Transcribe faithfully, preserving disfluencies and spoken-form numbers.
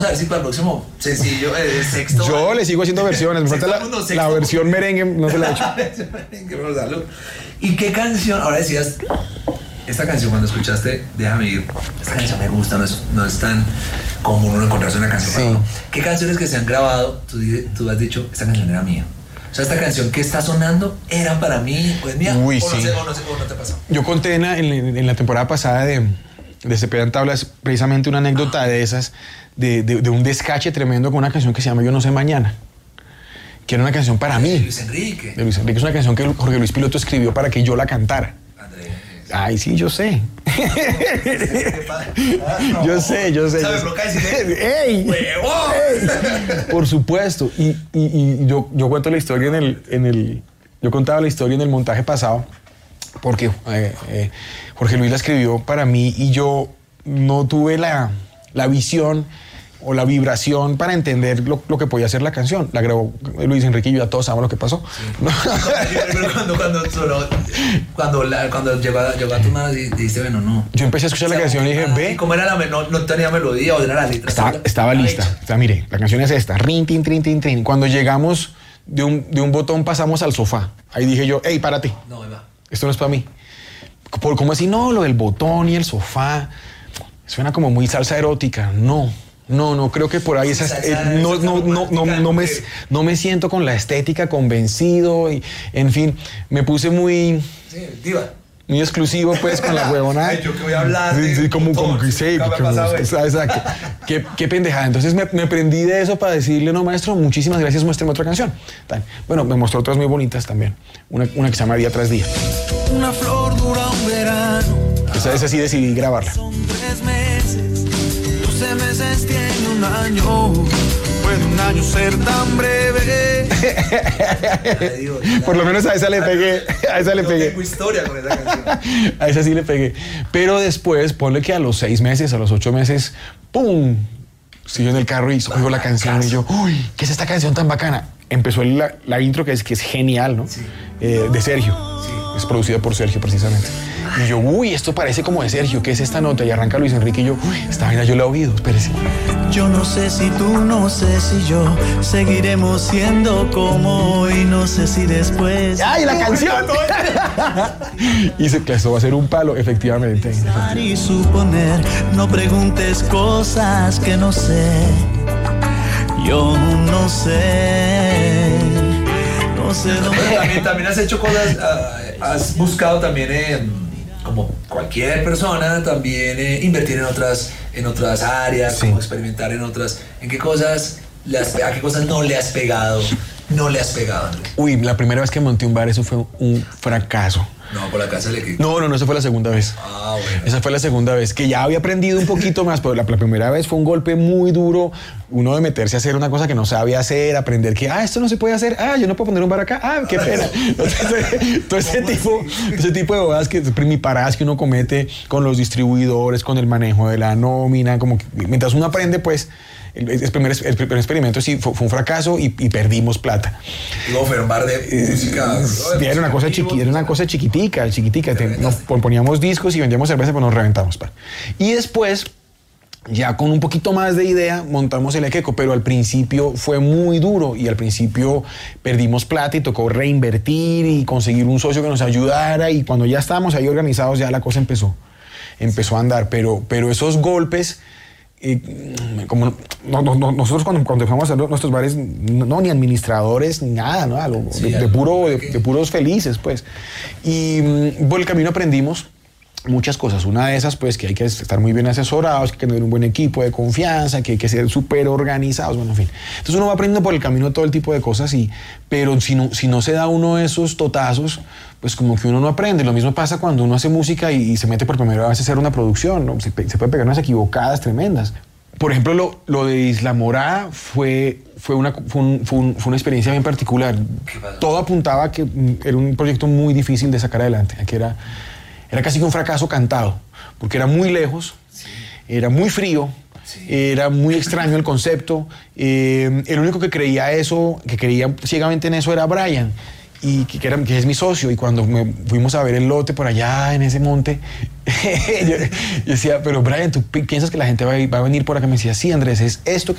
A ver si para el próximo sencillo, el sexto. Yo año. le sigo haciendo versiones, me falta la, mundo, la versión merengue, no se la he hecho. ¿Y qué canción? Ahora decías, esta canción cuando escuchaste, déjame ir, esta canción me gusta, no es, no es tan común uno encontrarse una canción. Sí. ¿No? ¿Qué canciones que se han grabado, tú, tú has dicho, esta canción era mía? O sea, esta canción que está sonando era para mí, o es mía, Uy, o, no sí. sé, o no sé, o no te pasó. Yo conté en, en, en la temporada pasada de, de Cepeda en Tablas precisamente una anécdota de esas, de, de, de un descache tremendo con una canción que se llama Yo no sé mañana, que era una canción para mí. De Luis Enrique. De Luis Enrique, es una canción que Jorge Luis Piloto escribió para que yo la cantara. Andrés. Ay, sí, yo sé. Yo sé, yo sé. ¿Sabes lo que decir? ¡Ey! ¡Huevón! ¡Ey! Por supuesto. Y, y, y yo, yo cuento la historia en el, en el... Yo contaba la historia en el montaje pasado porque eh, eh, Jorge Luis la escribió para mí y yo no tuve la, la visión o la vibración para entender lo, lo que podía hacer la canción. La grabó Luis Enrique y yo, ya todos sabemos lo que pasó. Sí. ¿No? cuando, cuando, solo, cuando, la, cuando llegó, a, llegó a tu mano y dijiste, bueno, no. Yo empecé a escuchar o sea, la canción y dije, ve. ¿Cómo era la no, no tenía melodía o era la letra? Estaba, estaba lista. O sea, mire, la canción es esta. Rin, tin, trin, tin, trin. Cuando llegamos de un, de un botón pasamos al sofá. Ahí dije yo, hey, párate. No, va. Esto no es para mí. ¿Cómo así? No, lo del botón y el sofá. Suena como muy salsa erótica. No. No, no, creo que por ahí esa, eh, no, no, no, no, no, me, no me siento con la estética convencido y, en fin, me puse muy... Sí, diva. Muy exclusivo, pues, con la huevona. Ay, yo que voy a hablar. Sí, sí, como, como que sí, como, como, exacto. Qué, qué pendejada. Entonces me, me prendí de eso para decirle, no, maestro, muchísimas gracias, muéstrame otra canción. Bueno, me mostró otras muy bonitas también. Una, una que se llama Día tras Día. Una flor dura un verano. Esa, esa sí decidí grabarla. Son tres meses, doce meses tiene un año. Puede un año ser tan breve. Ay, Dios, por lo menos a esa le pegué. A esa le yo pegué. tengo historia con esa canción. A esa sí le pegué. Pero después, ponle que a los seis meses, a los ocho meses, ¡pum! Sigo en el carro y oigo la canción y yo, uy, ¿qué es esta canción tan bacana? Empezó la, la intro que es, que es genial, ¿no? Sí. Eh, de Sergio. Sí. Es producida por Sergio, precisamente. Y yo, uy, esto parece como de Sergio, ¿qué es esta nota? Y arranca Luis Enrique y yo, uy, esta vaina yo la he oído, espérese. Yo no sé si tú, no sé si yo seguiremos siendo como hoy, no sé si después. ¡Ay, la canción! Y se, que esto va a ser un palo, efectivamente. Pensar y suponer, no preguntes cosas que no sé. Yo no sé. No sé dónde. Pero también, también has hecho cosas, uh, has buscado también, eh, como cualquier persona, también eh, invertir en otras, en otras áreas, Sí. como experimentar en otras. ¿En qué cosas, le has, a qué cosas no le has pegado? No le has pegado, Andrés. Uy, la primera vez que monté un bar, eso fue un fracaso. No, por la casa le quitó. No, no, no, esa fue la segunda vez. Ah, bueno. Esa fue la segunda vez, que ya había aprendido un poquito más, pero la, la primera vez fue un golpe muy duro, uno de meterse a hacer una cosa que no sabía hacer, aprender que, ah, esto no se puede hacer, ah, yo no puedo poner un bar acá, ah, qué pena. Entonces, todo ese tipo, ese tipo de bobadas, que primiparadas que uno comete con los distribuidores, con el manejo de la nómina, como que mientras uno aprende, pues, el, el, primer, el primer experimento sí fue, fue un fracaso y, y perdimos plata. Luego fue un bar de música. Eh, era una cosa chiqui, era una cosa chiquitica, chiquitica. Te, nos poníamos discos y vendíamos cerveza, pues nos reventamos. Pa. Y después, ya con un poquito más de idea, montamos el Equeco, pero al principio fue muy duro y al principio perdimos plata y tocó reinvertir y conseguir un socio que nos ayudara, y cuando ya estábamos ahí organizados ya la cosa empezó, empezó a andar, pero, pero esos golpes... Y como no, no, no, nosotros cuando, cuando dejamos a hacer nuestros bares, no, ni administradores ni nada, ¿no? Lo, sí, de, de, puro, de, de puros felices, pues. Y por el camino aprendimos muchas cosas. Una de esas, pues, que hay que estar muy bien asesorados, que hay que tener un buen equipo de confianza, que hay que ser súper organizados, bueno, en fin. Entonces uno va aprendiendo por el camino todo el tipo de cosas, y, pero si no, si no se da uno esos totazos, pues como que uno no aprende. Lo mismo pasa cuando uno hace música y, y se mete por primera vez a hacer una producción, ¿no? Se, se puede pegar unas equivocadas tremendas. Por ejemplo, lo, lo de Isla Morada fue, fue, una, fue, un, fue, un, fue una experiencia bien particular. Todo apuntaba a que era un proyecto muy difícil de sacar adelante, que era, era casi que un fracaso cantado, porque era muy lejos, sí. Era muy frío, sí. Era muy extraño el concepto. Eh, el único que creía eso, que creía ciegamente en eso, era Brian. y que, era, que es mi socio. Y cuando me fuimos a ver el lote por allá en ese monte, yo, yo decía, pero Brian, ¿tú piensas que la gente va a, va a venir por acá? Me decía, sí, Andrés, es esto que